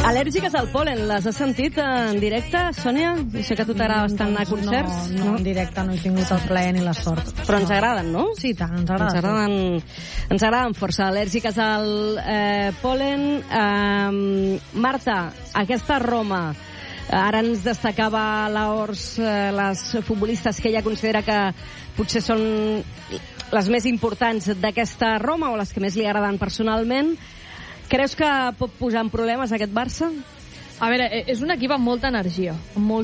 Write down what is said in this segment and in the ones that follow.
Al·lèrgiques al pol·len, les has sentit en directe, Sònia? Sé que a tu t'agrada bastant anar a concerts. No, en directe no he tingut el plaer ni la sort. Però ens agraden, no? Sí, tant, ens agraden. Ens agraden força, al·lèrgiques al pol·len. Marta, aquesta Roma, ara ens destacava l'Ors, les futbolistes que ella considera que potser són les més importants d'aquesta Roma o les que més li agraden personalment. Creus que pot posar en problemes aquest Barça? A veure, és un equip amb molta energia,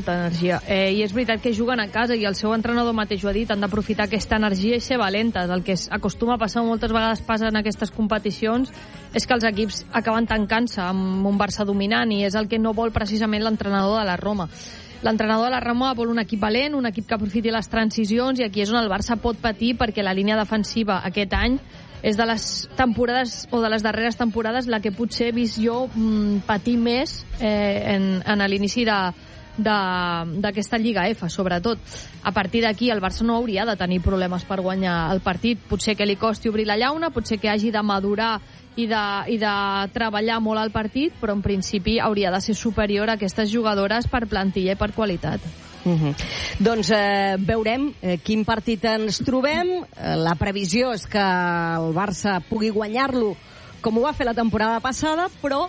i és veritat que juguen a casa i el seu entrenador mateix ho ha dit, han d'aprofitar aquesta energia i ser valentes. El que acostuma a passar, moltes vegades passa en aquestes competicions, és que els equips acaben tancant-se amb un Barça dominant i és el que no vol precisament l'entrenador de la Roma. L'entrenador de la Roma vol un equip valent, un equip que aprofiti les transicions, i aquí és on el Barça pot patir perquè la línia defensiva aquest any és de les temporades o de les darreres temporades la que potser he vist jo patir més en l'inici d'aquesta Lliga F, sobretot. A partir d'aquí el Barça no hauria de tenir problemes per guanyar el partit. Potser que li costi obrir la llauna, potser que hagi de madurar i de treballar molt al partit, però en principi hauria de ser superior a aquestes jugadores per plantilla i per qualitat. Doncs veurem quin partit ens trobem. La previsió és que el Barça pugui guanyar-lo com ho va fer la temporada passada, però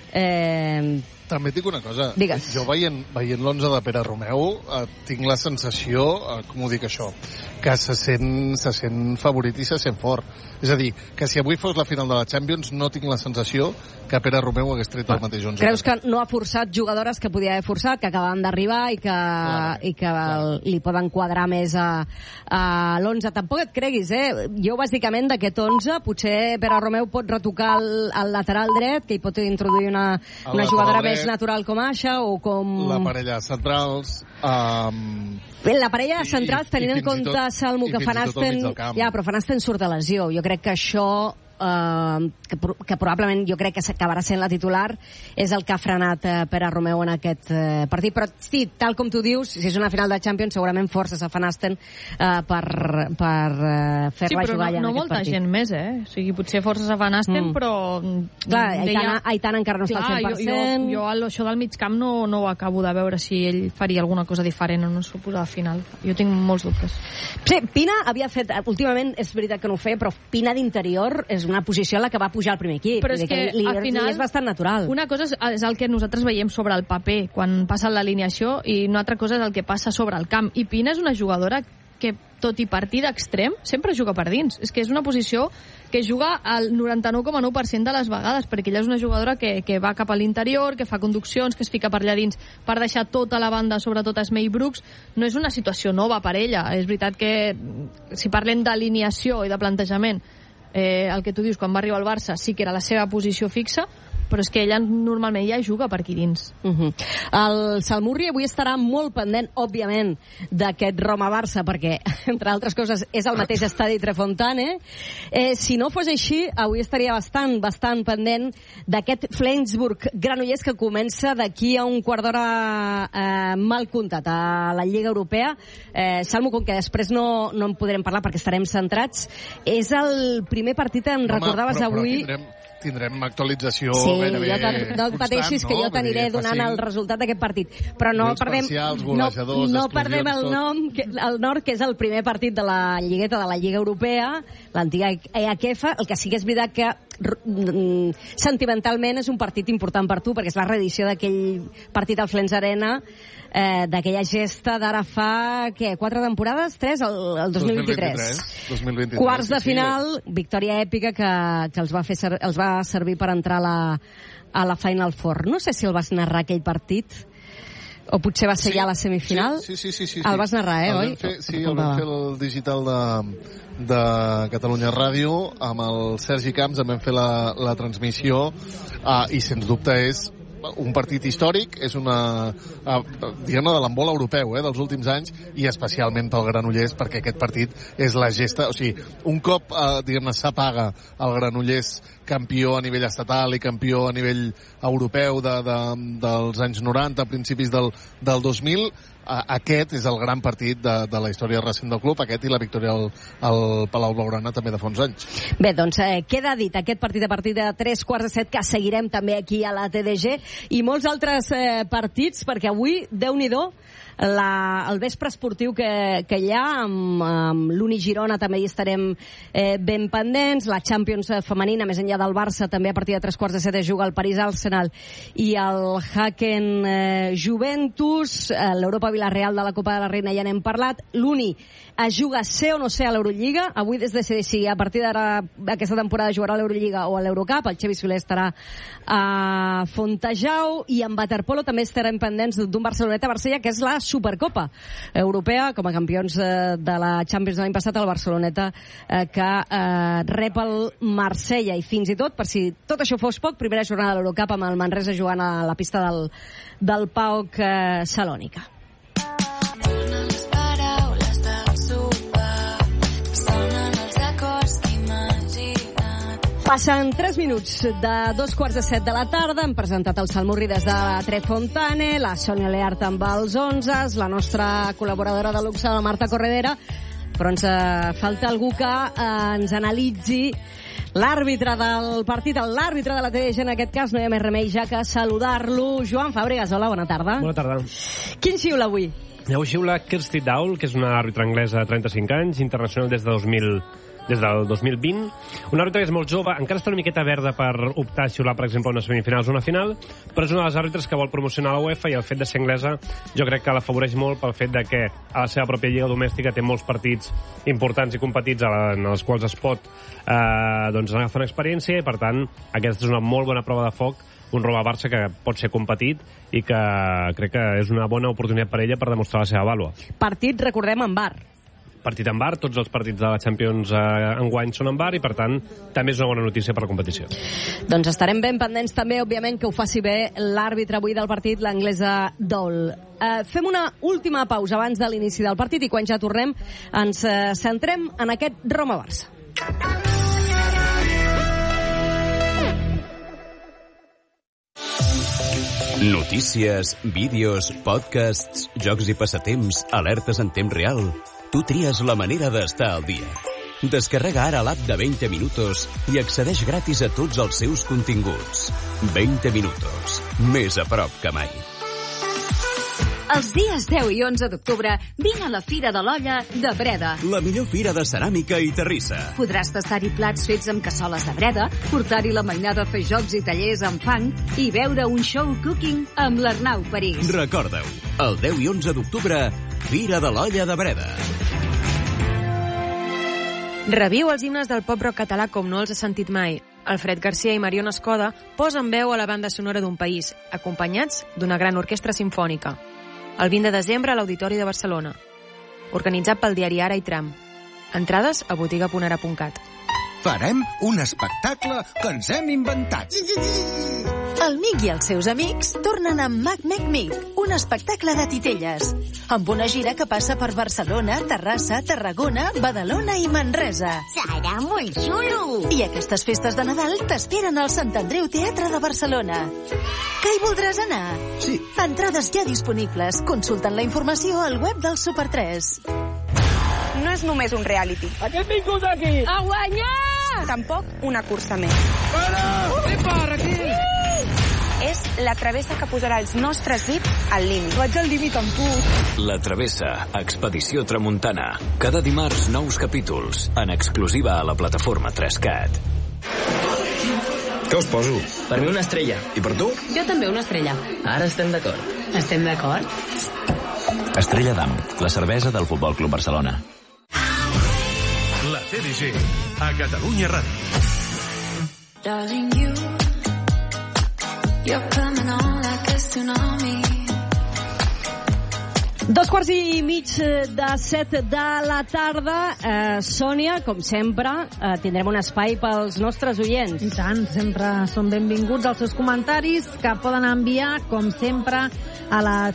també dic una cosa. Digues. Jo veient l'11 de Pere Romeu tinc la sensació, com ho dic això, que se sent favorit i se sent fort. És a dir, que si avui fos la final de la Champions no tinc la sensació que Pere Romeu hagués tret el mateix 11. Creus que no ha forçat jugadores que podia haver forçat, que acaben d'arribar i que li poden quadrar més a l'11? Tampoc et creguis, Jo bàsicament d'aquest 11 potser Pere Romeu pot retocar el lateral dret, que hi pot introduir una jugadora més natural com Aixa o com... La parella centrals... Bé, la parella central, tenint en compte Salmo, que Van Asten... Ja, però Van Asten surt de lesió. Jo crec que això... que probablement jo crec que acabarà sent la titular, és el que ha frenat Pere Romeu en aquest partit. Però sí, tal com tu dius, si és una final de Champions segurament forces a Van Asten per fer-la jugar ja en aquest partit. Sí, però no molta gent més, O sigui, potser forces a Van Asten, però... Clar, Aitana encara no està al 100%. Jo això del mig camp no ho acabo de veure si ell faria alguna cosa diferent o no s'ho posava al final. Jo tinc molts dubtes. Sí, Pina havia fet, últimament és veritat que no ho feia, però Pina d'interior és una posició en la que va pujar el primer equip. Però és que al final és bastant natural. Una cosa és el que nosaltres veiem sobre el paper quan passa l'alineació i una altra cosa és el que passa sobre el camp. I Pina és una jugadora que, tot i partir d'extrem, sempre juga per dins. És que és una posició que juga al 99,9% de les vegades, perquè ella és una jugadora que va cap a l'interior, que fa conduccions, que es fica per allà dins per deixar tota la banda, sobretot a Smei Brooks. No és una situació nova per ella. És veritat que si parlem d'alineació i de plantejament, el que tu dius, quan va arribar al Barça sí que era la seva posició fixa, però és que ella normalment ja juga per aquí dins. El Salmurri avui estarà molt pendent, òbviament, d'aquest Roma-Barça, perquè, entre altres coses, és el mateix estadi Trefontane. Si no fos així, avui estaria bastant pendent d'aquest Flensburg-Granollers que comença d'aquí a un quart d'hora mal comptat a la Lliga Europea. Salmo, com que després no en podrem parlar perquè estarem centrats, és el primer partit, em recordaves avui... Tindrem actualització gairebé constant, no et pateixis, que jo t'aniré donant el resultat d'aquest partit. Però no perdem el nord, que és el primer partit de la lligueta de la Lliga Europea, l'antiga EAKEFA. El que sí que és veritat que sentimentalment és un partit important per tu, perquè és la reedició d'aquell partit al Flens Arena, d'aquella gesta d'ara fa, 4 temporades? 3? El 2023. Quarts de final, victòria èpica que els va servir per entrar a la Final Four. No sé si el vas narrar aquell partit, o potser va ser ja la semifinal. Sí. El vas narrar, oi? El vam fer el digital de Catalunya Ràdio, amb el Sergi Camps, en vam fer la transmissió, i sens dubte és un partit històric, és una diguem-ne de l'handbol europeu dels últims anys, i especialment pel Granollers, perquè aquest partit és la gesta, o sigui, un cop diguem-ne s'apaga el Granollers campió a nivell estatal i campió a nivell europeu dels anys 90, principis del 2000, aquest és el gran partit de la història recent del club, aquest i la victòria al Palau Blaugrana també de fa uns anys. Bé, doncs queda dit aquest partit a partir de 3:15 que seguirem també aquí a la TDG. i molts altres partits, perquè avui, Déu-n'hi-do, el vespre esportiu que hi ha amb l'Uni Girona també hi estarem ben pendents, la Champions femenina més enllà del Barça també a partir de 3:15 es juga el París-Arsenal i el Haken Juventus, l'Europa Villarreal de la Copa de la Reina ja n'hem parlat, l'Uni es juga ser o no ser a l'Eurolliga, avui des de si a partir d'ara aquesta temporada jugarà a l'Eurolliga o a l'Eurocup, el Xavi Soler estarà a Fontejau i en waterpolo també estarem pendents d'un Barceloneta-Marsella que és la Supercopa Europea, com a campions de la Champions de l'any passat, el Barceloneta que rep el Marsella. I fins i tot, per si tot això fos poc, primera jornada de l'Eurocup amb el Manresa jugant a la pista del PAOK Salònica. Passen 3 minuts de 2:15 de la tarda. Hem presentat el Salmurri des de Trefontane, la Sònia Leart amb els 11, la nostra col·laboradora de luxe, la Marta Corredera, però ens falta algú que ens analitzi l'àrbitre del partit, l'àrbitre de la TDG en aquest cas. No hi ha més remei ja que saludar-lo. Joan Fàbregas, hola, bona tarda. Bona tarda. Quin xiula avui? Avui xiula Kirsty Dowell, que és una àrbitre anglesa de 35 anys, internacional des del 2020. Una àrbitre que és molt jove, encara està una miqueta verda per optar a xiular, per exemple, unes semifinals o una final, però és una de les àrbitres que vol promocionar la UEFA i el fet de ser anglesa jo crec que l'afavoreix molt pel fet de que a la seva pròpia lliga domèstica té molts partits importants i competits en els quals es pot agafar una experiència i, per tant, aquesta és una molt bona prova de foc, un Roma-Barça que pot ser competit i que crec que és una bona oportunitat per ella per demostrar la seva vàlua. Partit, recordem, en bar. Partit en bar, tots els partits de la Champions enguany són en bar i, per tant, també és una bona notícia per la competició. Doncs estarem ben pendents també, òbviament, que ho faci bé l'àrbitre avui del partit, l'anglesa Dowell. Fem una última pausa abans de l'inici del partit i quan ja tornem ens centrem en aquest Roma-Barça. Notícies, vídeos, podcasts, jocs i passatemps, alertes en temps real. Tu tries la manera d'estar al dia. Descarrega ara l'app de 20 Minutos i accedeix gratis a tots els seus continguts. 20 Minutos, més a prop que mai. Els dies 10 i 11 d'octubre vine a la Fira de l'Olla de Breda. La millor fira de ceràmica i terrissa. Podràs tastar-hi plats fets amb cassoles de Breda, portar-hi la mainada a fer jocs i tallers amb fang i veure un show cooking amb l'Arnau París. Recorda-ho, el 10 i 11 d'octubre, Fira de l'Olla de Breda. Reviu els himnes del pop rock català com no els has sentit mai. Alfred Garcia i Mariona Escoda posen veu a la banda sonora d'un país, acompanyats d'una gran orquestra simfònica. El 20 de desembre a l'Auditori de Barcelona. Organitzat pel diari Ara i Tram. Entrades a botiga.ara.cat. Farem un espectacle que ens hem inventat. El Mic i els seus amics tornen amb Mac Mic, un espectacle de titelles, amb una gira que passa per Barcelona, Terrassa, Tarragona, Badalona i Manresa. Serà molt xulo! I aquestes festes de Nadal t'esperen al Sant Andreu Teatre de Barcelona. Que hi voldràs anar? Sí. Entrades ja disponibles. Consulten la informació al web del Super 3. No és només un reality. A què hem vingut aquí? A guanyar! Tampoc una cursa més. Epa, Raquel! És la travessa que posarà els nostres dits al límit. Vaig al límit amb tu. La Travessa, Expedició Tramuntana. Cada dimarts, nous capítols, en exclusiva a la plataforma 3CAT. Què us poso? Per mi una estrella. I per tu? Jo també una estrella. Ara estem d'acord. Estem d'acord? Estrella d'Am, la cervesa del Futbol Club Barcelona. La TDG, a Catalunya Ràdio. Darling, you're coming on like a tsunami. 2:15 de la tarda. Sònia, com sempre, tindrem un espai pels nostres oients. I tant, sempre són benvinguts els seus comentaris que poden enviar, com sempre, a la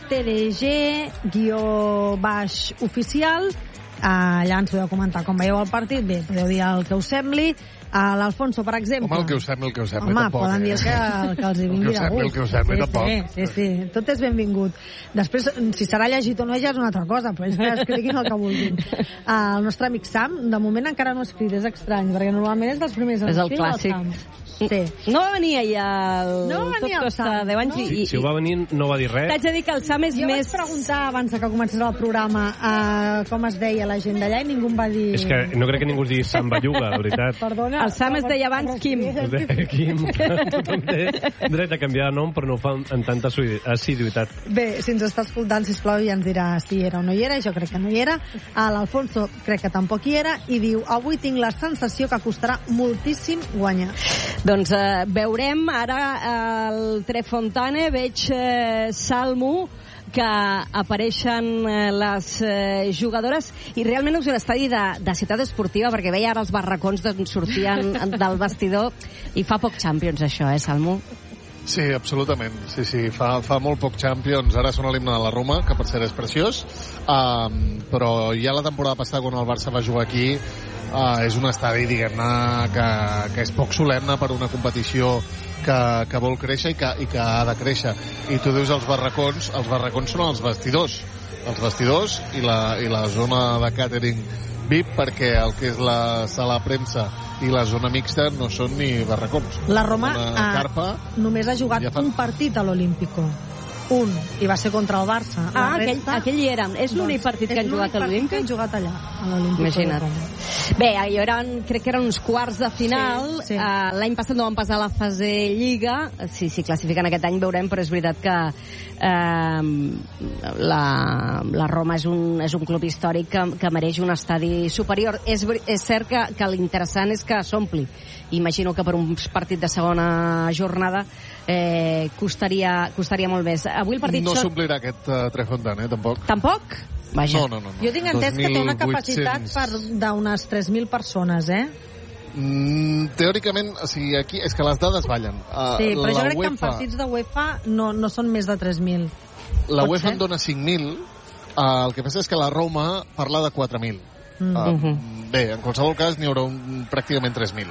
TDG-oficial. Allà ens podeu comentar com veieu el partit, bé, podeu dir el que us sembli, L'Alfonso, per exemple. Home, el que us sembli, Home, tampoc. poden dir que els hi vingui de gust. El que us sembli, tampoc. Sí, tot és benvingut. Després, si serà llegit o no, ja és una altra cosa, però és que escriguin el que vulguin. El nostre amic Sam, de moment encara no ha escrit, és estrany, perquè normalment és dels primers a escriure. És el clàssic. Sí. No va venir allà el Sam. 10 anys i... Si ho va venir, no va dir res. T'haig de dir que el Sam és jo més... Jo vaig preguntar abans que comencés el programa com es deia la gent d'allà i ningú em va dir... És que no crec que ningú es digui Sam Belluga, la veritat. Perdona. El Sam es deia abans Kim. Es deia Kim. Tothom té dret a canviar de nom, però no ho fa amb tanta assiduïtat. Bé, si ens està escoltant, sisplau, ja ens dirà si era o no hi era. Jo crec que no hi era. L'Alfonso crec que tampoc hi era. I diu, avui tinc la sensació que costarà moltíssim guanyar. Doncs veurem ara el Trefontane, veig Salmo, que apareixen les jugadores, i realment és un estadi de ciutat esportiva, perquè veia ara els barracons d'on sortien del vestidor, i fa poc Champions això, Salmo? Sí, absolutament. Sí, fa molt poc Champions. Ara sona l'himne de la Roma, que per cert és preciós, però ja la temporada passada, quan el Barça va jugar aquí, és un estadi, diguem-ne, que és poc solemne per una competició que vol créixer i que ha de créixer. I tu dius els barracons són els vestidors i la zona de càtering VIP, perquè el que és la sala de premsa i la zona mixta no són ni barracons. La Roma només ha jugat un partit a l'Olímpico. I va ser contra el Barça. Aquell hi érem. És l'únic partit que han jugat a l'Olímpic? Que han jugat allà, a l'Olímpic. Imagina't. Bé, crec que eren uns quarts de final. Sí. L'any passat no van passar la fase Lliga. Si classifiquen aquest any veurem, però és veritat que la Roma és un club històric que mereix un estadi superior. És cert que l'interessant és que s'ompli. Imagino que per un partit de segona jornada costaria molt més. Avui el partit no s'omplirà aquest Trefontane, tampoc. Tampoc? Vaja. No. Jo tinc entès que té una capacitat d'unes 3.000 persones, Teòricament, o sigui, aquí és que les dades ballen. Sí, però jo crec que en partits de UEFA no són més de 3.000. La UEFA en dona 5.000, el que passa és que la Roma parla de 4.000. Bé, en qualsevol cas n'hi haurà pràcticament 3.000.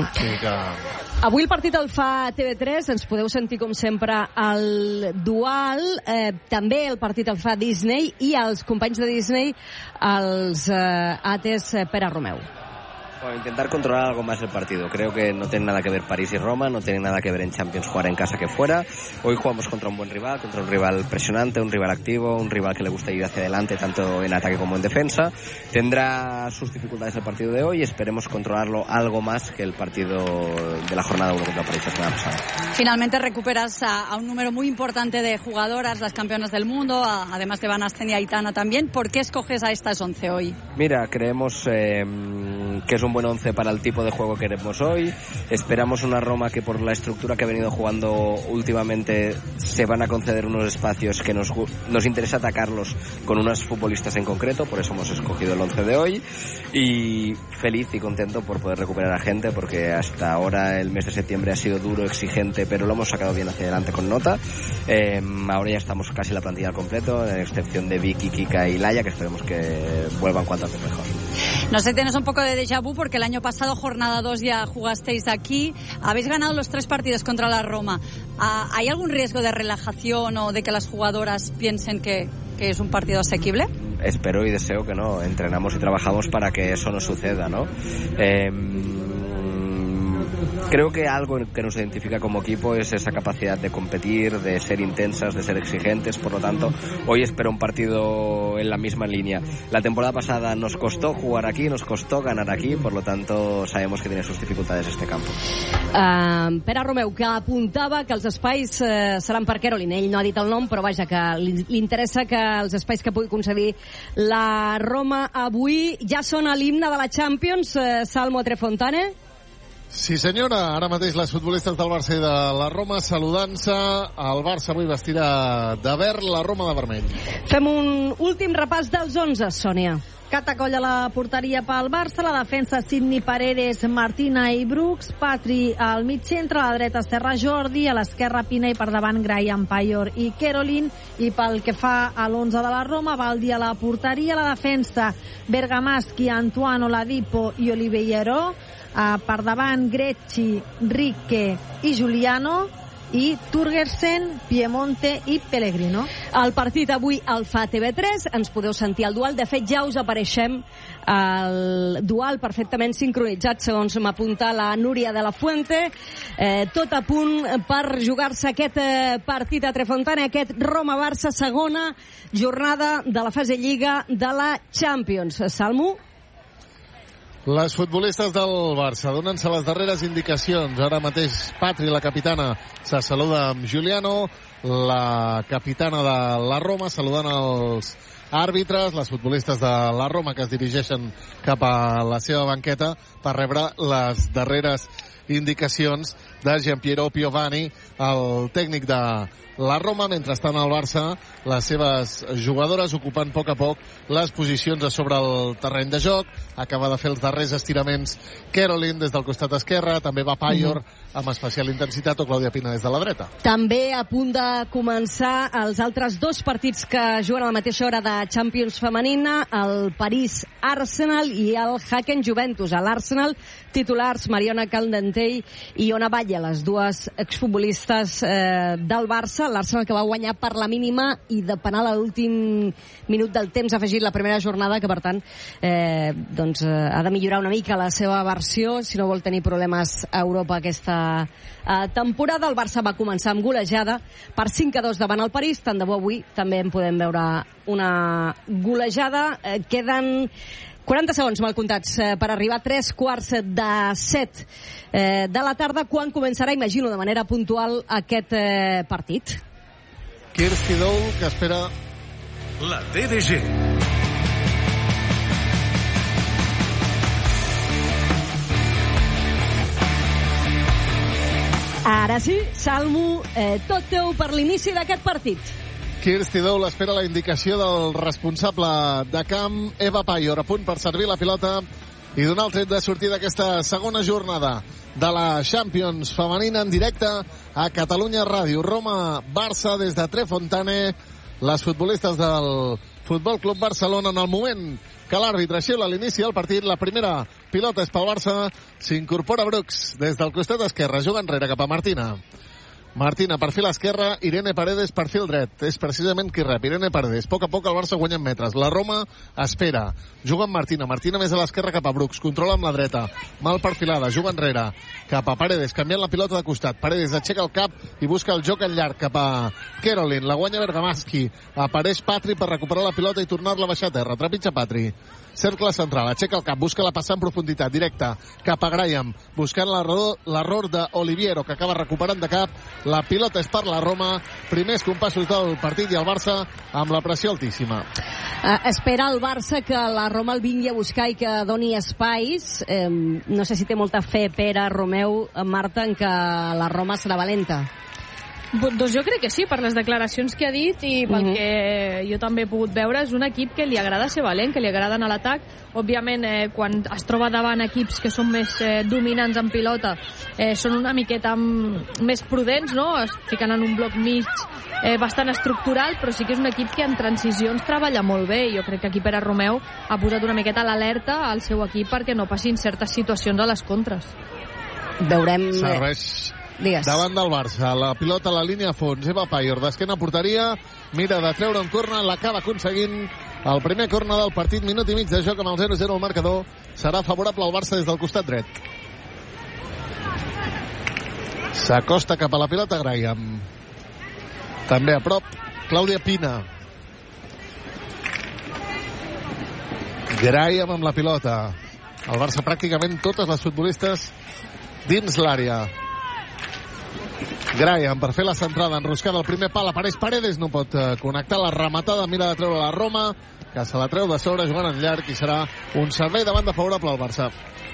Avui el partit el fa TV3, ens podeu sentir com sempre al Dual, també el partit el fa Disney, i els companys de Disney els ates Pere Romeu. Bueno, intentar controlar algo más el partido. Creo que no tiene nada que ver París y Roma, no tiene nada que ver en Champions jugar en casa que fuera. Hoy jugamos contra un buen rival, contra un rival presionante, un rival activo, un rival que le gusta ir hacia adelante tanto en ataque como en defensa. Tendrá sus dificultades el partido de hoy y esperemos controlarlo algo más que el partido de la jornada 1 contra París la semana pasada. Finalmente recuperas a un número muy importante de jugadoras, las campeonas del mundo, además de Van Asten y Aitana también. ¿Por qué escoges a estas 11 hoy? Mira, creemos que es un buen 11 para el tipo de juego que queremos hoy. Esperamos una Roma que por la estructura que ha venido jugando últimamente se van a conceder unos espacios que nos interesa atacarlos con unas futbolistas en concreto, por eso hemos escogido el 11 de hoy, y feliz y contento por poder recuperar a gente, porque hasta ahora el mes de septiembre ha sido duro, exigente, pero lo hemos sacado bien hacia adelante con nota. Ahora ya estamos casi la plantilla al completo, en excepción de Vicky, Kika y Laia, que esperemos que vuelvan cuanto antes mejor. No sé, tienes un poco de déjà vu porque el año pasado, jornada 2, ya jugasteis aquí. Habéis ganado los 3 partidos contra la Roma. ¿Hay algún riesgo de relajación o de que las jugadoras piensen que es un partido asequible? Espero y deseo que no. Entrenamos y trabajamos para que eso no suceda, ¿no? Creo que algo que nos identifica como equipo es esa capacidad de competir, de ser intensas, de ser exigentes. Por lo tanto, hoy espero un partido en la misma línea. La temporada pasada nos costó jugar aquí, nos costó ganar aquí, por lo tanto sabemos que tiene sus dificultades este campo. Pere Romeu, que apuntava que els espais seran per Caroline. Ell no ha dit el nom, però vaja, que li interessa que els espais que pugui concedir la Roma avui ja són a l'himne de la Champions. Salmo Trefontane. Sí, senyora. Ara mateix les futbolistes del Barça i de la Roma saludant-se. El Barça avui vestirà de verd, la Roma de vermell. Fem un últim repàs dels 11, Sònia. Cata Coll a la porteria pel Barça, la defensa Sidney Paredes, Martina i Brooks, Patri al mig centre, a la dreta Serra Jordi, a l'esquerra Pina i per davant Graham Payor i Caroline, i pel que fa a l'11 de la Roma, Baldi a la porteria, la defensa Bergamaschi, Antoine Oladipo i Oliviero, Per davant, Grecci, Rique i Giuliano, i Turgersen, Piemonte i Pellegrino. El partit avui el fa TV3, ens podeu sentir al dual. De fet, ja us apareixem el dual perfectament sincronitzat, segons m'apunta la Núria de la Fuente. Tot a punt per jugar-se aquest partit a Trefontana, aquest Roma-Barça, segona jornada de la fase Lliga de la Champions. Salmo? Les futbolistes del Barça donen-se les darreres indicacions. Ara mateix Patri, la capitana, se saluda amb Giuliano, la capitana de la Roma, saludant els àrbitres, les futbolistes de la Roma que es dirigeixen cap a la seva banqueta per rebre les darreres indicacions de Gianpiero Piovani, el tècnic de la Roma. Mentrestant, al Barça, les seves jugadores ocupen a poc les posicions a sobre el terreny de joc. Acaba de fer els darrers estiraments Caroline des del costat esquerre, també va Payor amb especial intensitat, o Clàudia Pina des de la dreta. També a punt de començar els altres dos partits que juguen a la mateixa hora de Champions femenina, el París-Arsenal i el Hacken-Juventus. A l'Arsenal, titulars Mariona Caldentey i Ona Batlle, les dues exfutbolistes del Barça. L'Arsenal, que va guanyar per la mínima i de penal a l'últim minut del temps afegit la primera jornada, que per tant ha de millorar una mica la seva versió si no vol tenir problemes a Europa aquesta temporada. El Barça va començar amb golejada per 5-2 davant el París. Tant de bo avui també en podem veure una golejada. Queden 40 segons mal comptats per arribar a 3:15 de la tarda, quan començarà, imagino, de manera puntual aquest partit. Kirsti Dou, que espera la TDG. Ara sí, Salmo, tot teu per l'inici d'aquest partit. Kirsti Dou l'espera la indicació del responsable de camp, Eva Payor, a punt per servir la pilota i donar el tret de sortida d'aquesta segona jornada de la Champions femenina en directe a Catalunya Ràdio. Roma-Barça des de Trefontane. Les futbolistes del Futbol Club Barcelona, en el moment que l'àrbitre xiula a l'inici del partit. La primera pilota és pel Barça. S'incorpora Brooks des del costat esquerre. Juga enrere cap a Martina. Martina, perfil esquerre, Irene Paredes, perfil dret. És precisament qui rep, Irene Paredes. A poc el Barça guanya en metres. La Roma espera. Juga amb Martina. Martina més a l'esquerra cap a Brooks. Controla amb la dreta. Mal perfilada. Juga enrere cap a Paredes, canviant la pilota de costat. Paredes aixeca el cap i busca el joc en llarg cap a Caroline. La guanya Bergamaschi. Apareix Patri per recuperar la pilota i tornar-la a baixar a terra. Trepitja Patri. Cercle central, aixeca el cap, busca la passa en profunditat, directa, cap a Graham, buscant l'error d'Oliviero, que acaba recuperant de cap. La pilota és per la Roma. Primers compassos del partit i el Barça amb la pressió altíssima. Espera el Barça que la Roma el vingui a buscar i que doni espais. No sé si té molta fe Pere, Romeu, Marta, en que la Roma serà valenta. Doncs jo crec que sí, per les declaracions que ha dit i pel que jo també he pogut veure. És un equip que li agrada ser valent, que li agrada anar a l'atac. Òbviament, quan es troba davant equips que són més dominants en pilota, són una miqueta més prudents, no? Es fiquen en un bloc mig bastant estructural, però sí que és un equip que en transicions treballa molt bé. Jo crec que aquí Pere Romeu ha posat una miqueta l'alerta al seu equip perquè no passin certes situacions a les contres. Veurem... Serveix Digues. Davant del Barça, la pilota a la línia a fons. Eva Payor, d'esquena a porteria, mira de treure un corna, l'acaba aconseguint. El primer corna del partit, minut i mig de joc amb el 0-0 al marcador. Serà favorable al Barça des del costat dret. S'acosta cap a la pilota Graham. També a prop, Clàudia Pina. Graham amb la pilota. El Barça pràcticament totes les futbolistes dins l'àrea. Graham per fer la centrada, enroscada al primer pal, apareix Paredes, no pot connectar la rematada, mira de treure la Roma, que se la treu de sobre, jugant en llarg, i serà un servei de banda favorable al Barça.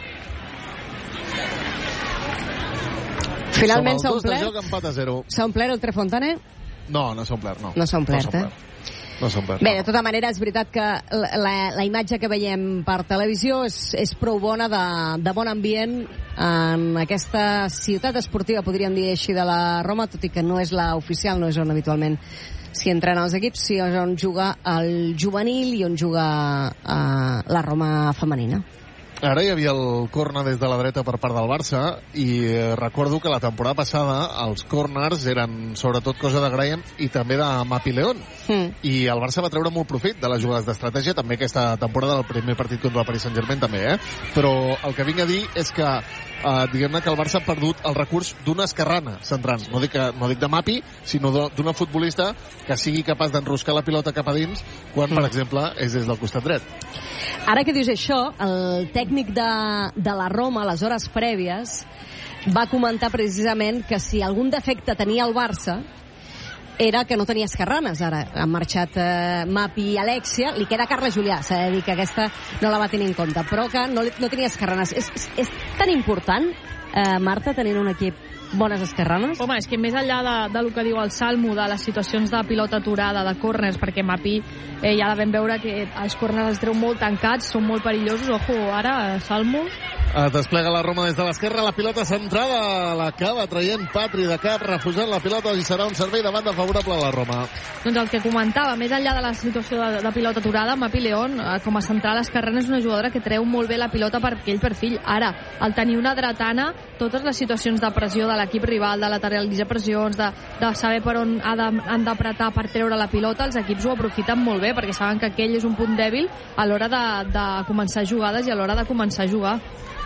Finalment s'ha omplert? Joc, empat a 0. S'ha omplert el Trefontane? No s'ha omplert, no. No s'ha omplert, No s'ha omplert. Bé, de tota manera, és veritat que la imatge que veiem per televisió és prou bona, de bon ambient en aquesta ciutat esportiva, podríem dir així, de la Roma, tot i que no és la oficial, no és on habitualment s'hi entrenen els equips, sí on juga el juvenil i on juga la Roma femenina. Ara hi havia el córner des de la dreta per part del Barça i recordo que la temporada passada els córners eren sobretot cosa de Graham i també de Mapi León. I el Barça va treure molt profit de les jugades d'estratègia, també aquesta temporada, el primer partit contra el Paris Saint-Germain també, però el que vinc a dir és que diguem-ne que el Barça ha perdut el recurs d'una esquerrana centrant, no dic de Mapi, sinó d'una futbolista que sigui capaç d'enroscar la pilota cap a dins quan, per exemple, és des del costat dret. Ara que dius això, el tècnic de la Roma, a les hores prèvies, va comentar precisament que si algun defecte tenia el Barça era que no tenia esquerranes. Ara han marxat Mapi i Alexia, li queda Carla Julià, s'ha de dir que aquesta no la va tenir en compte, però que no tenia esquerranes. És tan important, Marta, tenint un equip bones esquerranes? Home, és que més enllà del que diu el Salmo, de les situacions de pilota aturada, de córners, perquè Mapi ja la vam veure que els córners els treu molt tancats, són molt perillosos. Ojo, ara, Salmo... Desplega la Roma des de l'esquerra, la pilota centrada, l'acaba traient Patri de cap, refusant la pilota, i serà un servei de banda favorable a la Roma. Doncs el que comentava, més enllà de la situació de pilota aturada, Mapi León, com a central esquerrana, és una jugadora que treu molt bé la pilota per aquell perfil. Ara, al tenir una dretana, totes les situacions de pressió de l'equip rival, de lateralitzar pressions, de saber per on han d'apretar per treure la pilota, els equips ho aprofiten molt bé, perquè saben que aquell és un punt dèbil a l'hora de començar jugades i a l'hora de començar a jugar.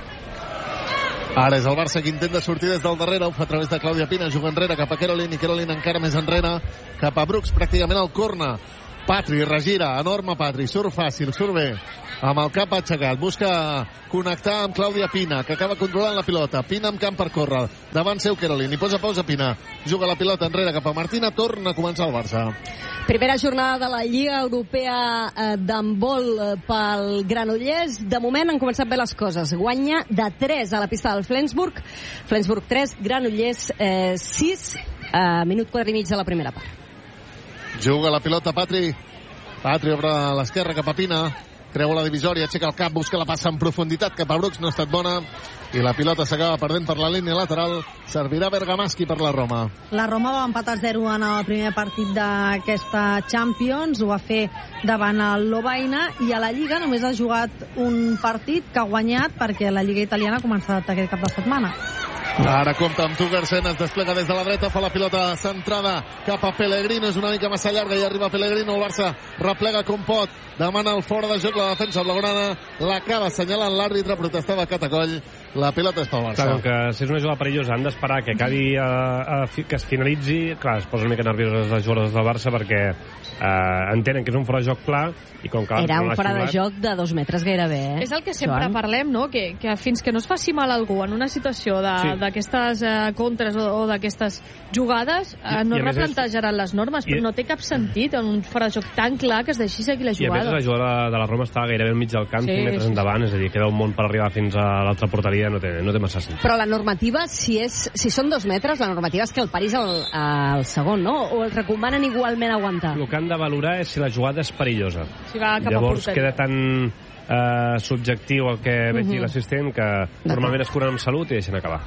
Ara és el Barça que intenta sortir des del darrere, ho fa a través de Clàudia Pina, juga enrere cap a Caroline, i Caroline encara més enrere cap a Brooks, pràcticament al córner. Patri regira, enorme Patri, surt fàcil, surt bé, amb el cap aixecat, busca connectar amb Clàudia Pina, que acaba controlant la pilota. Pina amb camp per córrer, davant seu Caroline, i posa pausa Pina, juga la pilota enrere cap a Martina, torna a començar el Barça. Primera jornada de la Lliga Europea d'handbol pel Granollers. De moment han començat bé les coses. Guanya de 3 a la pista del Flensburg. Flensburg 3, Granollers 6, minut 4 i mig de la primera part. Juga la pilota Patri. Patri obre a l'esquerra cap a Pina. Treu la divisòria, aixeca el cap, busca la passa en profunditat cap a Brooks, no ha estat bona. I la pilota s'acaba perdent per la línia lateral. Servirà Bergamaschi per la Roma. La Roma va empatar 0 en el primer partit d'aquesta Champions. Ho va fer davant el Lovaina. I a la Lliga només ha jugat un partit que ha guanyat perquè la Lliga italiana ha començat aquest cap de setmana. Ara compta amb Tugersen, es desplega des de la dreta, fa la pilota centrada cap a Pellegrino, és una mica massa llarga i arriba Pellegrino, el Barça replega com pot, demana el fora de joc, la defensa blaugrana, l'acaba assenyalant l'àrbitre, protestava Catacoll, la pilota és pel Barça. Clar, com que si és una jugada perillosa han d'esperar que acabi que es finalitzi, clar, es posa una mica nervioses les jugadores del Barça perquè entenen que és un fora de joc clar i com que era un fora de joc de 2 metres gairebé, És el que sempre parlem, no? Que fins que no es faci mal a algú en una situació d'aquestes contres o d'aquestes jugades, no es replantejaran les normes, però no té cap sentit en un fora de joc tan clar que es deixi seguir la jugada. I a més la jugada de la Roma estava gairebé al mig del camp, 5 metres endavant, és a dir, queda un món per arribar fins a l'altra porteria, no té massa sentit. Però la normativa, si són 2 metres, la normativa és que el parís al segon, no? O els recomanen igualment aguantar? El que han de valorar és si la jugada és perillosa. Si va cap llavors a queda tan subjectiu el que vegi l'assistent que normalment es curen amb salut i deixen acabar.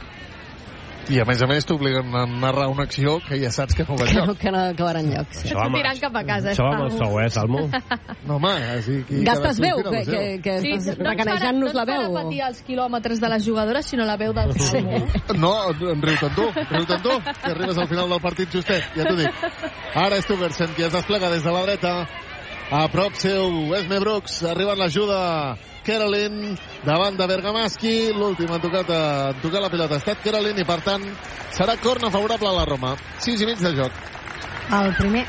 I a més t'obliguen a narrar una acció que ja saps que no va enlloc. Que no acabarà enlloc. Això tirant cap a casa. Això va amb el sou, Salmo? No, home, així... Gastes veu, que estàs recanejant-nos la veu. No ens farà patir els quilòmetres de les jugadores, sinó la veu del Salmo. No, riu-te'n tu, que arribes al final del partit justet, ja t'ho dic. Ara és Tugersen, qui es desplega des de la dreta. A prop seu, Esme Brooks, arriba en l'ajuda Caroline, davant de Bergamaschi, l'últim en tocar la pilota ha estat Caroline i per tant serà corna favorable a la Roma. 6 i mig de joc. El primer.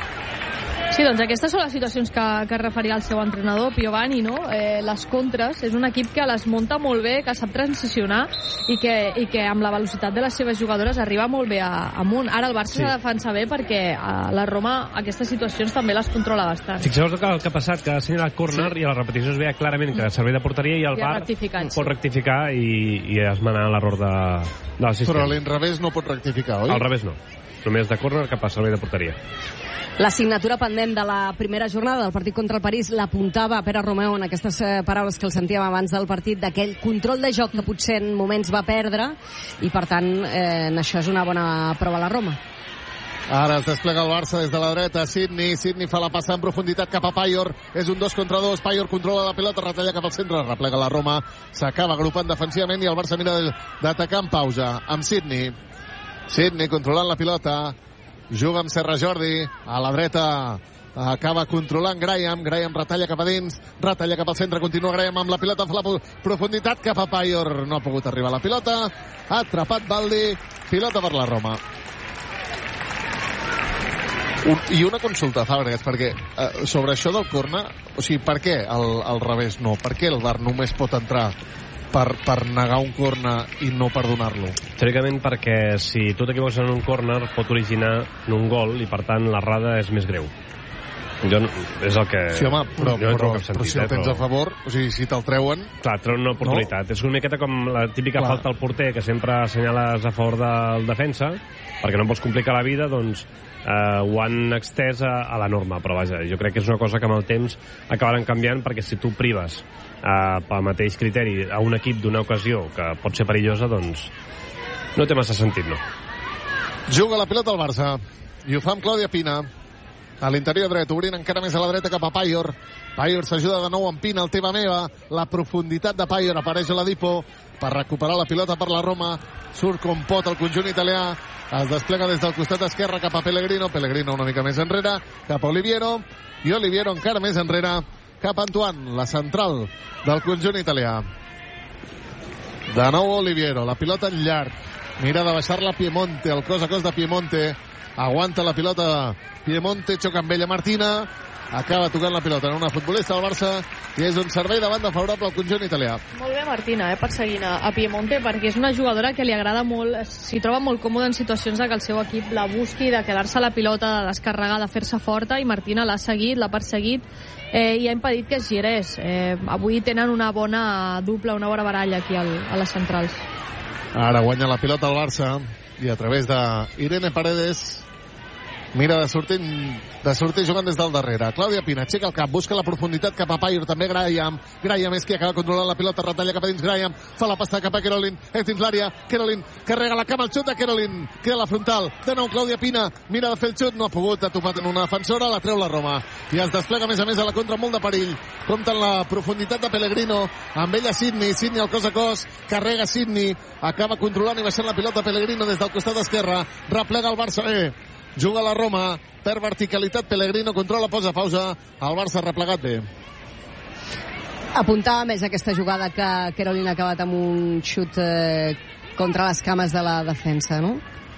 Sí, doncs aquestes són les situacions que referia el seu entrenador, Piovani, no? Les contres, és un equip que les munta molt bé, que sap transicionar i que amb la velocitat de les seves jugadores arriba molt bé amunt. Ara el Barça s'ha de defensar bé perquè la Roma aquestes situacions també les controla bastant. Fixeu-vos el que ha passat, que ha assenyalat córner i a la repetició es veia clarament que servei de porteria i el VAR pot rectificar i esmenar l'error de l'assistent. Però a l'inrevés no pot rectificar, oi? Al revés no. Només de córner cap a servei de porteria. La signatura pendent de la primera jornada del partit contra el París l'apuntava Pere Romeu en aquestes paraules que el sentíem abans del partit, d'aquell control de joc que potser en moments va perdre i per tant això és una bona prova a la Roma. Ara es desplega el Barça des de la dreta. Sidney fa la passa en profunditat cap a Payor. És un 2 contra 2. Payor controla la pilota, retalla cap al centre, replega la Roma. S'acaba agrupant defensivament i el Barça mira d'atacar en pausa. Amb Sidney controlant la pilota. Juga amb Serra Jordi. A la dreta acaba controlant Graham retalla cap a dins, retalla cap al centre, continua Graham amb la pilota, fa la profunditat cap a Payor, no ha pogut arribar a la pilota, ha atrapat Baldi, pilota per la Roma. I una consulta, Fàbregas, perquè sobre això del corner, o sigui, per què al revés no? Per què el VAR només pot entrar per negar un corner i no per donar-lo? Teòricament perquè si tu t'equivoques en un corner pot originar un gol i per tant l'errada és més greu. És el que... Sí, home, però si el tens a favor, o sigui, si te'l treuen... Clar, treuen una oportunitat. És una miqueta com la típica falta al porter, que sempre assenyales a favor del defensa, perquè no pots complicar la vida, doncs ho han extès a la norma. Però vaja, jo crec que és una cosa que amb el temps acabaran canviant, perquè si tu prives pel mateix criteri a un equip d'una ocasió que pot ser perillosa, doncs no té massa sentit, no? Juga la pilota al Barça, i ho fa amb Clàudia Pina. A l'interior dret, obrint encara més a la dreta cap a Payor. Payor s'ajuda de nou amb Pina, el teva meva. La profunditat de Payor, apareix a la Dipo per recuperar la pilota per la Roma. Surt com pot el conjunt italià. Es desplega des del costat esquerre cap a Pellegrino. Pellegrino una mica més enrere, cap a Oliviero. I Oliviero encara més enrere, cap a Antoine, la central del conjunt italià. De nou Oliviero, la pilota en llarg. Mira de baixar-la Piemonte, el cos a cos de Piemonte. Aguanta la pilota Piemonte, xoca amb ella Martina, acaba tocant la pilota en una futbolista del Barça i és un servei de banda favorable al conjunt italià. Molt bé Martina, perseguint a Piemonte, perquè és una jugadora que li agrada molt, s'hi troba molt còmoda en situacions de que el seu equip la busqui, de quedar-se la pilota, de descarregar, de fer-se forta, i Martina l'ha seguit, l'ha perseguit i ha impedit que es girés. Avui tenen una bona dupla, una bona baralla aquí a les centrals. Ara guanya la pilota el Barça i a través d'Irene Paredes mira de sortir jugant des del darrere. Clàudia Pina aixeca el cap, busca la profunditat cap a Payor, també Graham és qui acaba controlant la pilota, retalla cap a dins Graham, fa la pasta cap a Kerolin, és dins l'àrea, Kerolin carrega la cama, el xut de Kerolin, queda la frontal, de nou Clàudia Pina, mira de fer el xut, no ha pogut, ha topat en una defensora, la treu la Roma, i es desplega a més a la contra molt de perill, compta en la profunditat de Pellegrino, amb ella Sidney al cos a cos, carrega Sidney, acaba controlant i baixant la pilota Pellegrino des del costat esquerre, replega el Barça bé, juga la Roma, per verticalitat Pellegrino, controla, posa pausa, el Barça replegat bé. Apuntava més aquesta jugada que Kerolin ha acabat amb un xut contra les cames de la defensa, no?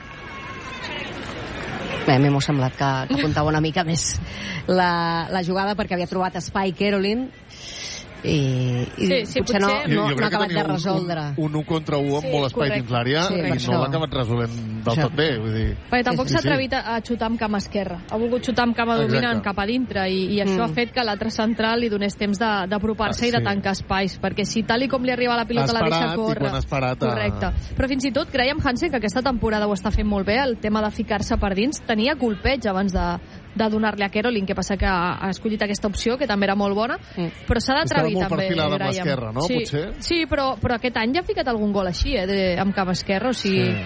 Bé, m'ha semblat que apuntava una mica més la jugada perquè havia trobat espai Kerolin i potser no ha acabat de resoldre. Un 1 contra 1 amb molt espai dins l'àrea i no l'ha acabat resolent del tot bé. Vull dir. Perquè tampoc s'ha atrevit a xutar amb cama esquerra. Ha volgut xutar amb cama dominant cap a dintre i això ha fet que l'altre central li donés temps d'apropar-se i de tancar espais, perquè si tal i com li arriba la pilota la deixa córrer. Correcte. Però fins i tot Graham Hansen, que aquesta temporada ho està fent molt bé, el tema de ficar-se per dins, tenia colpeig abans de donar-li a Kerolin, que passa que ha escollit aquesta opció, que també era molt bona, però s'ha d'atrevir també, Graham. Amb l'esquerra, no? Sí, potser? Sí, però aquest any ja ha ficat algun gol així, amb cama esquerra, o sigui... Sí.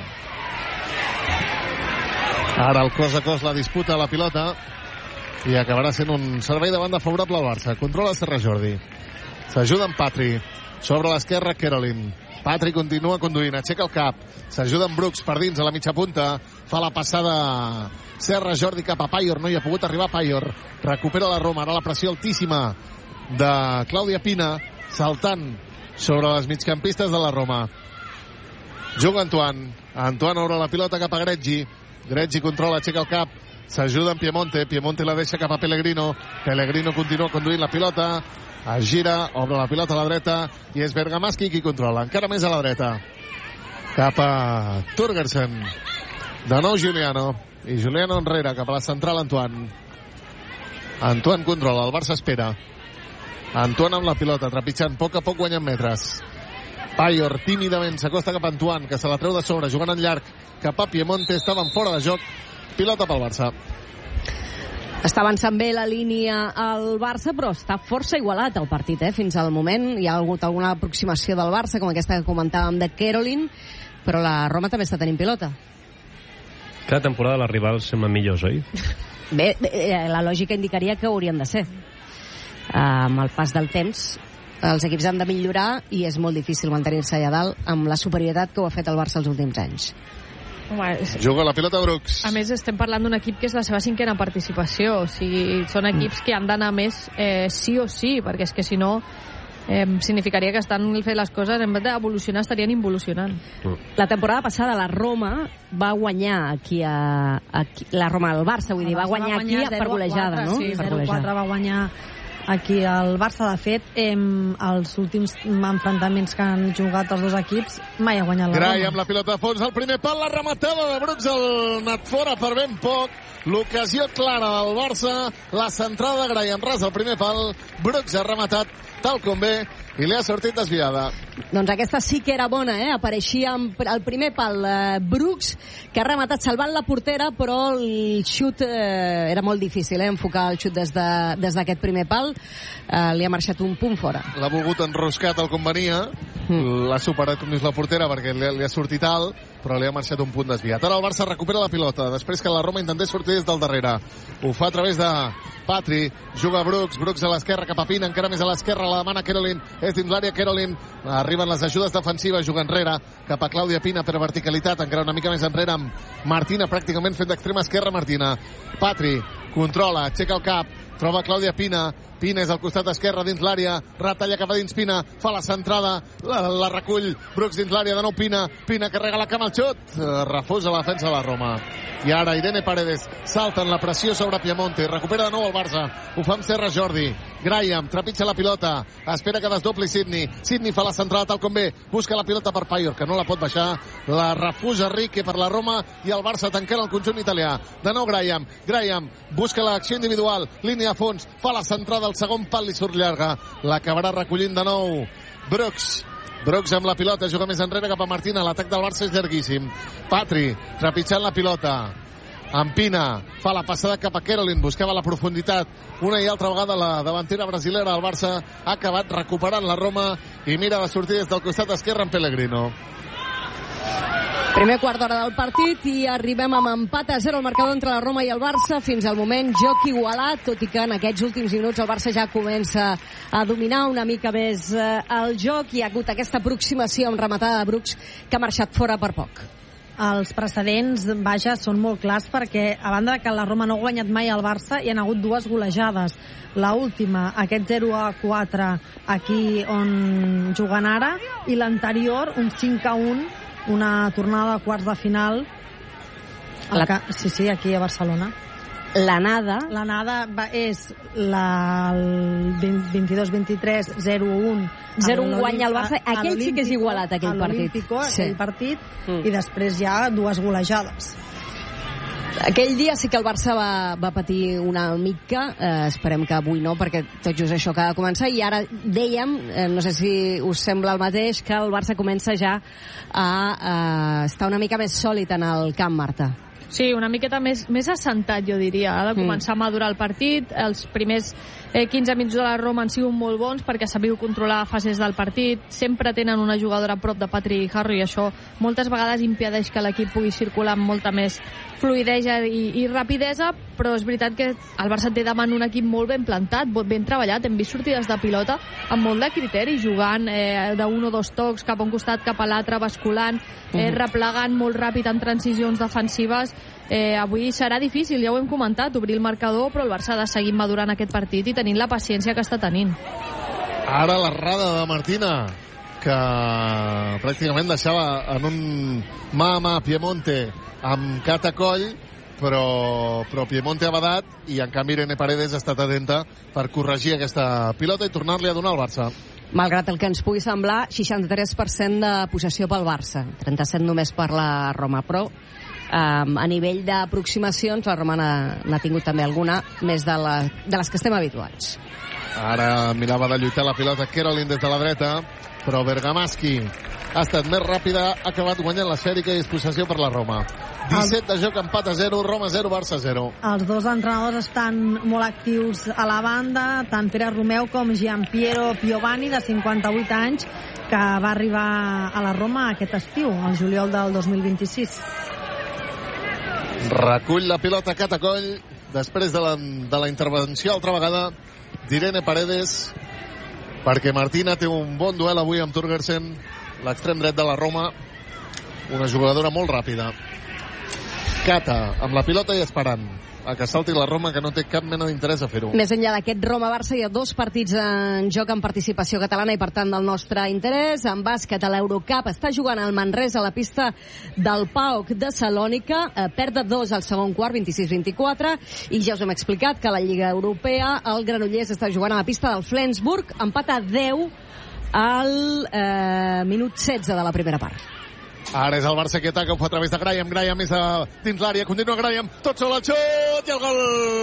Ara el cos a cos la disputa a la pilota i acabarà sent un servei de banda favorable al Barça. Controla Serra Jordi. S'ajuda amb Patri. Sobre l'esquerra Kerolin. Patri continua conduint, aixeca el cap. S'ajuda amb Brooks per dins a la mitja punta. Fa la passada Serra Jordi cap a Payor. No hi ha pogut arribar Payor. Recupera la Roma. Ara la pressió altíssima de Clàudia Pina saltant sobre les migcampistes de la Roma. Juga Antoine. Antoine obre la pilota cap a Greggi. Greggi controla, aixeca el cap. S'ajuda amb Piemonte. Piemonte la deixa cap a Pellegrino. Pellegrino continua conduint la pilota. Es gira, obre la pilota a la dreta i és Bergamaschi qui controla. Encara més a la dreta. Cap a Thorgersen. De nou Giuliano. I Giuliano enrere, cap a la central Antoine. Antoine controla, el Barça espera. Antoine amb la pilota, trepitjant, a poc guanyant metres. Payor tímidament s'acosta cap a Antoine, que se la treu de sobre, jugant en llarg cap a Piemonte, estaven fora de joc. Pilota pel Barça. Està avançant bé la línia al Barça, però està força igualat el partit, fins al moment. Hi ha hagut alguna aproximació del Barça, com aquesta que comentàvem de Kerolin, però la Roma també està tenint pilota. Cada temporada les rivals semblen millors, oi? Bé, la lògica indicaria que haurien de ser. Amb el pas del temps, els equips han de millorar i és molt difícil mantenir-se allà dalt amb la superioritat que ho ha fet el Barça els últims anys. Juga la pilota Brooks. A més, estem parlant d'un equip que és la seva 5ª participació. O sigui, són equips que han d'anar més sí o sí, perquè és que si no significaria que estan fent les coses, en vez d'evolucionar, estarien involucionant. La temporada passada la Roma va guanyar aquí la Roma al Barça, vull dir, va guanyar aquí per golejada, no? Sí, 0-4 va guanyar aquí el Barça. De fet, els últims enfrontaments que han jugat els dos equips mai ha guanyat la Roma. Gray amb la pilota a fons, el primer pal, la rematada de Brooks, el anat fora per ben poc, l'ocasió clara del Barça, la centrada de Gray en ras al primer pal, Brooks ha rematat tal com bé i li ha sortit desviada. Doncs aquesta sí que era bona, apareixia al primer pal Brooks, que ha rematat salvant la portera, però el xut era molt difícil, enfocar el xut des d'aquest primer pal. Li ha marxat un punt fora. L'ha volgut enroscar tal com venia, l'ha superat com dins la portera perquè li ha sortit alt, però li ha marxat un punt desviat. Ara el Barça recupera la pilota, després que la Roma intentés sortir des del darrere. Ho fa a través de Patri, juga Brooks a l'esquerra, cap a Pina, encara més a l'esquerra, la demana Kerolin, és dins l'àrea Kerolin, arriben les ajudes defensives, juga enrere, cap a Clàudia Pina per verticalitat, encara una mica més enrere amb Martina, pràcticament fent d'extrema esquerra Martina. Patri, controla, aixeca el cap, troba Clàudia Pina, Pina és al costat esquerre dins l'àrea, retalla cap a dins Pina, fa la centrada, la recull Brooks dins l'àrea, de nou Pina carrega la cama al xut, refusa la defensa de la Roma. I ara Irene Paredes salta en la pressió sobre Piemonte, recupera de nou el Barça, ho fa amb Serra Jordi, Graham trepitja la pilota, espera que desdobli Sidney fa la centrada tal com ve, busca la pilota per Payor, que no la pot baixar, la refusa Rique per la Roma i el Barça tancant el conjunt italià. De nou Graham busca l'acció individual, línia a fons, fa la centrada, el segon pal li surt llarga, l'acabarà recollint de nou Brooks amb la pilota, juga més enrere cap a Martina, l'atac del Barça és llarguíssim. Patri, trepitjant la pilota, amb Pina, fa la passada cap a Kerolin, buscava la profunditat, una i altra vegada la davantera brasilera del Barça ha acabat recuperant la Roma i mira de sortir des del costat esquerre en Pellegrino. Primer quart d'hora del partit i arribem amb empat a 0 al marcador entre la Roma i el Barça. Fins al moment joc igualat, tot i que en aquests últims minuts el Barça ja comença a dominar una mica més el joc. Hi ha hagut aquesta aproximació amb rematada de Brooks que ha marxat fora per poc. Els precedents, vaja, són molt clars perquè, a banda que la Roma no ha guanyat mai al Barça, hi ha hagut dues golejades. La última, aquest 0-4 aquí on juguen ara, i l'anterior, un 5-1, una tornada de quarts de final aquí a Barcelona. L'anada és el 22-23 0-1 guanya el Barça, aquell sí que és igualat, aquell partit i després ja dues golejades. Aquell dia sí que el Barça va patir una mica, esperem que avui no, perquè tot just això acaba de començar, i ara dèiem, no sé si us sembla el mateix, que el Barça comença ja a estar una mica més sòlid en el camp, Marta. Sí, una miqueta més assentat, jo diria. Ha de començar a madurar el partit. Els primers 15 minuts de la Roma han sigut molt bons perquè sabiu controlar fases del partit. Sempre tenen una jugadora a prop de Patri Harro i això moltes vegades impedeix que l'equip pugui circular amb molta més fluidesa i rapidesa, però és veritat que el Barça té davant un equip molt ben plantat, ben treballat. Hem vist sortides de pilota amb molt de criteri, jugant d'un o dos tocs cap a un costat, cap a l'altre, basculant, replegant molt ràpid en transicions defensives. Avui serà difícil, ja ho hem comentat, obrir el marcador, però el Barça ha de seguir madurant aquest partit i tenint la paciència que està tenint. Ara l'errada de Martina, que pràcticament deixava en un mà a mà Piemonte amb catacoll, però Piemonte ha badat i en canvi Irene Paredes ha estat atenta per corregir aquesta pilota i tornar-li a donar al Barça. Malgrat el que ens pugui semblar, 63% de possessió pel Barça, 37% només per la Roma, però a nivell d'aproximacions la Roma n'ha tingut també alguna més de les que estem habituats. Ara mirava de lluitar la pilota Kerolin des de la dreta, però Bergamaschi ha estat més ràpida, ha acabat guanyant l'esfèrica i és possessió per la Roma. 17 de joc, empat a 0, Roma 0, Barça 0. Els dos entrenadors estan molt actius a la banda, tant Pere Romeu com Gianpiero Piovani, de 58 anys, que va arribar a la Roma aquest estiu, el juliol del 2026. Recull la pilota Catacoll després de la intervenció altra vegada d'Irene Paredes, perquè Martina té un bon duel avui amb Thorgersen, l'extrem dret de la Roma, una jugadora molt ràpida. Cata amb la pilota i esperant a que salti la Roma, que no té cap mena d'interès a fer-ho. Més enllà d'aquest Roma-Barça hi ha 2 partits en joc en participació catalana i per tant del nostre interès. En bàsquet a l'Eurocup està jugant el Manresa a la pista del PAOK de Salònica, perd de 2 al segon quart, 26-24, i ja us hem explicat que a la Lliga Europea el Granollers està jugant a la pista del Flensburg, empat a 10 al minut 16 de la primera part. Ara és el Barça que ataca, ho fa a través de Graham. Graham és dins l'àrea, continua Graham, tot sol al xut i el gol!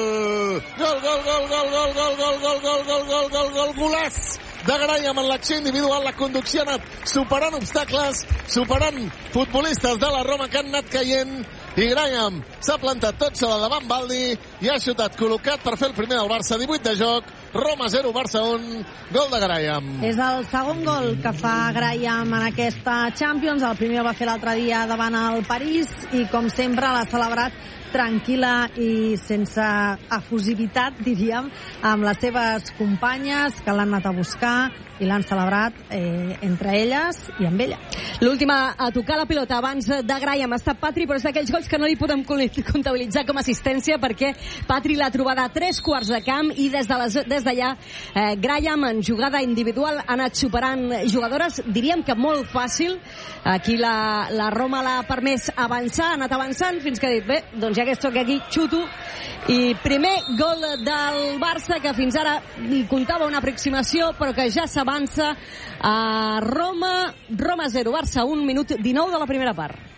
Gol! Golaç de Graham en l'acció individual. La conducció ha anat superant obstacles, superant futbolistes de la Roma que han anat caient, i Graham s'ha plantat tot sol davant Baldi i ha xutat col·locat per fer el primer del Barça. 18 de joc, Roma 0, Barça 1, gol de Graham. És el segon gol que fa Graham en aquesta Champions. El primer el va fer l'altre dia davant el París i, com sempre, l'ha celebrat tranquil·la i sense efusivitat, diríem, amb les seves companyes que l'han anat a buscar i l'han celebrat entre elles i amb ella. L'última a tocar la pilota abans de Graham ha estat Patri, però és d'aquells gols que no li podem comptabilitzar com a assistència, perquè Patri l'ha trobada a 3 quarts de camp i des d'allà Graham en jugada individual ha anat superant jugadores, diríem que molt fàcil. Aquí la Roma l'ha permès avançar, ha anat avançant fins que ha dit, bé, doncs ja que estoc aquí, xuto. I primer gol del Barça, que fins ara comptava una aproximació, però que ja s'avança a Roma 0, Barça 1, minut 19 de la primera part.